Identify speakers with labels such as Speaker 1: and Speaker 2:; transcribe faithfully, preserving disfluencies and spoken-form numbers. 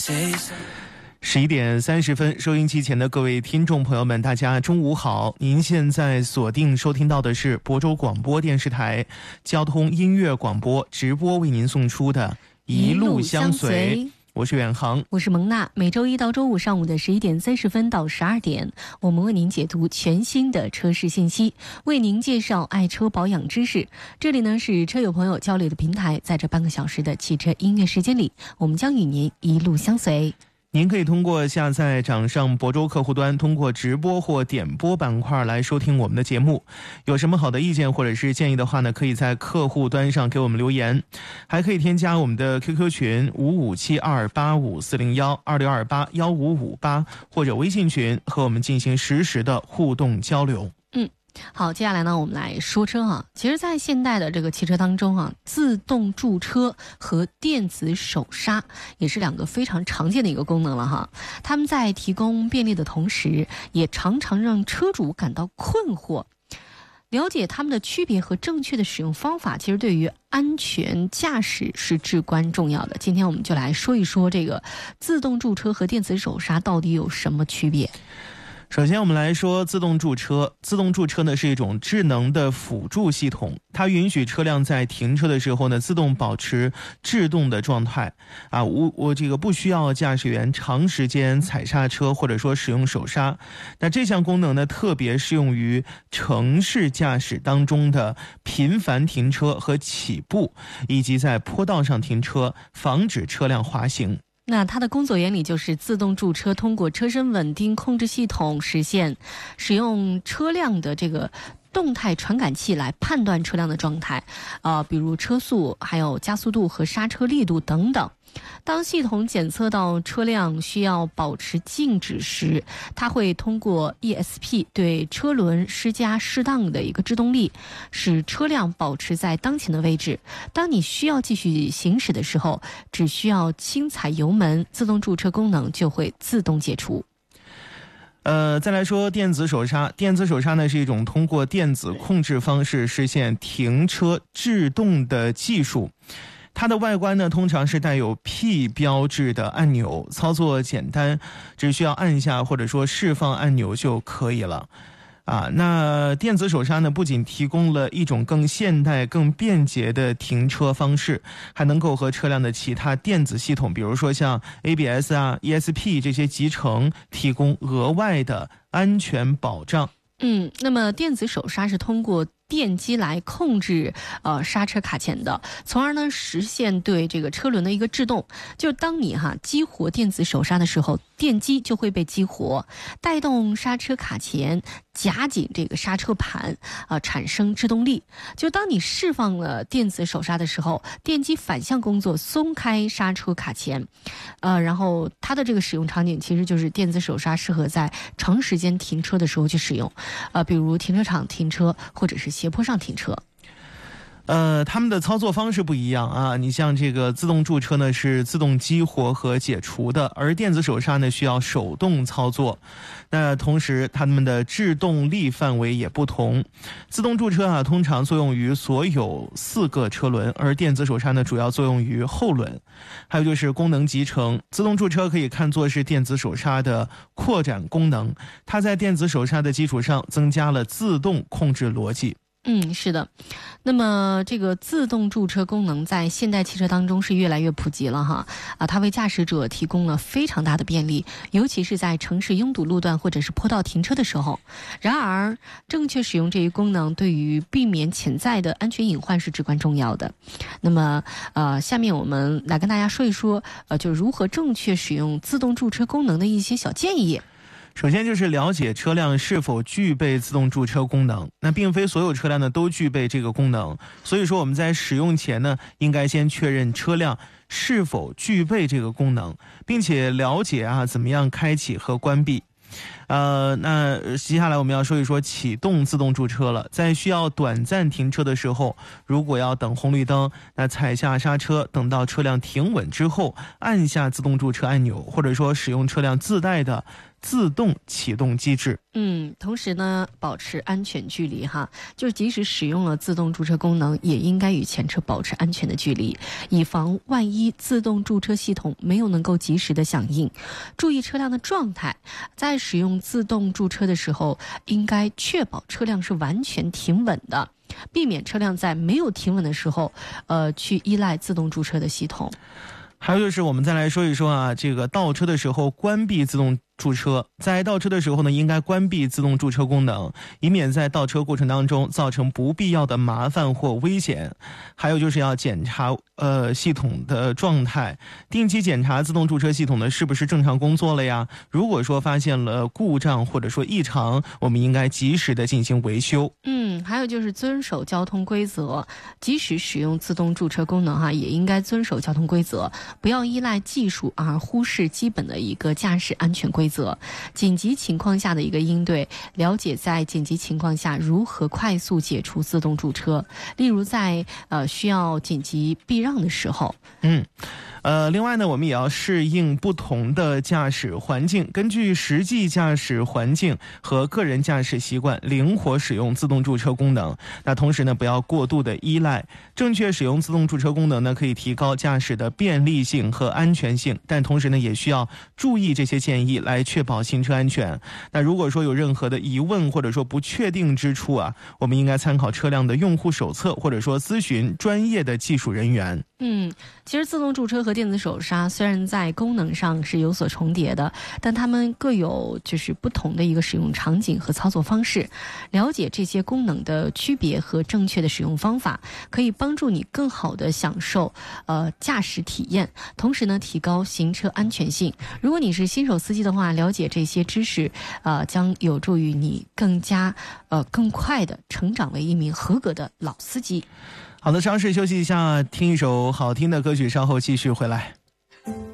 Speaker 1: 十一点三十分，收音机前的各位听众朋友们，大家中午好！您现在锁定收听到的是亳州广播电视台交通音乐广播直播为您送出的一路相随。我是远航，
Speaker 2: 我是蒙娜。每周一到周五上午的十一点三十分到十二点，我们为您解读全新的车市信息，为您介绍爱车保养知识。这里呢是车友朋友交流的平台，在这半个小时的汽车音乐时间里，我们将与您一路相随。
Speaker 1: 您可以通过下载掌上亳州客户端，通过直播或点播板块来收听我们的节目。有什么好的意见或者是建议的话呢，可以在客户端上给我们留言，还可以添加我们的 Q Q 群五五七二八五四零一二六二八一五五八，或者微信群和我们进行实时的互动交流。
Speaker 2: 嗯。好，接下来呢，我们来说车啊。其实，在现代的这个汽车当中啊，自动驻车和电子手刹也是两个非常常见的一个功能了哈。他们在提供便利的同时，也常常让车主感到困惑。了解它们的区别和正确的使用方法，其实对于安全驾驶是至关重要的。今天我们就来说一说这个自动驻车和电子手刹到底有什么区别。
Speaker 1: 首先我们来说自动驻车。自动驻车呢是一种智能的辅助系统，它允许车辆在停车的时候呢自动保持制动的状态啊，我我这个不需要驾驶员长时间踩刹车或者说使用手刹。那这项功能呢特别适用于城市驾驶当中的频繁停车和起步，以及在坡道上停车，防止车辆滑行。
Speaker 2: 那它的工作原理就是自动驻车通过车身稳定控制系统实现，使用车辆的这个动态传感器来判断车辆的状态，呃，比如车速、还有加速度和刹车力度等等。当系统检测到车辆需要保持静止时，它会通过 E S P 对车轮施加适当的一个制动力，使车辆保持在当前的位置。当你需要继续行驶的时候，只需要轻踩油门，自动驻车功能就会自动解除。
Speaker 1: 呃，再来说电子手刹。电子手刹呢是一种通过电子控制方式实现停车制动的技术。它的外观呢通常是带有 P 标志的按钮，操作简单，只需要按下或者说释放按钮就可以了啊。那电子手刹呢不仅提供了一种更现代更便捷的停车方式，还能够和车辆的其他电子系统，比如说像 A B S 啊 E S P 这些集成，提供额外的安全保障。
Speaker 2: 嗯，那么电子手刹是通过电机来控制呃刹车卡钳的，从而呢实现对这个车轮的一个制动。就是当你哈激活电子手刹的时候，电机就会被激活，带动刹车卡钳夹紧这个刹车盘啊、呃，产生制动力。就当你释放了电子手刹的时候，电机反向工作，松开刹车卡钳，呃，然后它的这个使用场景其实就是电子手刹适合在长时间停车的时候去使用，呃，比如停车场停车或者是斜坡上停车。
Speaker 1: 呃，他们的操作方式不一样啊。你像这个自动驻车呢是自动激活和解除的，而电子手刹呢需要手动操作。那同时它们的制动力范围也不同。自动驻车啊通常作用于所有四个车轮，而电子手刹呢主要作用于后轮。还有就是功能集成，自动驻车可以看作是电子手刹的扩展功能，它在电子手刹的基础上增加了自动控制逻辑。
Speaker 2: 嗯，是的。那么这个自动驻车功能在现代汽车当中是越来越普及了哈啊，它为驾驶者提供了非常大的便利，尤其是在城市拥堵路段或者是坡道停车的时候。然而，正确使用这一功能对于避免潜在的安全隐患是至关重要的。那么，呃，下面我们来跟大家说一说，呃，就是如何正确使用自动驻车功能的一些小建议。
Speaker 1: 首先就是了解车辆是否具备自动驻车功能，那并非所有车辆呢都具备这个功能，所以说我们在使用前呢，应该先确认车辆是否具备这个功能，并且了解啊怎么样开启和关闭。呃，那接下来我们要说一说启动自动驻车了。在需要短暂停车的时候，如果要等红绿灯，那踩下刹车，等到车辆停稳之后，按下自动驻车按钮，或者说使用车辆自带的自动启动机制。
Speaker 2: 嗯，同时呢，保持安全距离哈，就是即使使用了自动驻车功能，也应该与前车保持安全的距离，以防万一自动驻车系统没有能够及时的响应。注意车辆的状态，在使用自动驻车的时候，应该确保车辆是完全停稳的，避免车辆在没有停稳的时候，呃，去依赖自动驻车的系统。
Speaker 1: 还有就是我们再来说一说啊，这个倒车的时候关闭自动驻车，在倒车的时候呢，应该关闭自动驻车功能，以免在倒车过程当中造成不必要的麻烦或危险。还有就是要检查呃系统的状态，定期检查自动驻车系统呢是不是正常工作了呀？如果说发现了故障或者说异常，我们应该及时的进行维修。
Speaker 2: 嗯，还有就是遵守交通规则，即使使用自动驻车功能哈，也应该遵守交通规则，不要依赖技术而忽视基本的一个驾驶安全规则。紧急情况下的一个应对，了解在紧急情况下如何快速解除自动驻车，例如在呃需要紧急避让的时候。
Speaker 1: 嗯。呃，另外呢，我们也要适应不同的驾驶环境，根据实际驾驶环境和个人驾驶习惯，灵活使用自动驻车功能。那同时呢，不要过度的依赖。正确使用自动驻车功能呢，可以提高驾驶的便利性和安全性，但同时呢，也需要注意这些建议来确保行车安全。那如果说有任何的疑问或者说不确定之处啊，我们应该参考车辆的用户手册，或者说咨询专业的技术人员。
Speaker 2: 嗯，其实自动驻车和电子手刹虽然在功能上是有所重叠的，但它们各有就是不同的一个使用场景和操作方式。了解这些功能的区别和正确的使用方法，可以帮助你更好的享受呃驾驶体验，同时呢提高行车安全性。如果你是新手司机的话，了解这些知识，呃将有助于你更加呃更快的成长为一名合格的老司机。
Speaker 1: 好的，稍事休息一下，听一首好听的歌曲，稍后继续回来。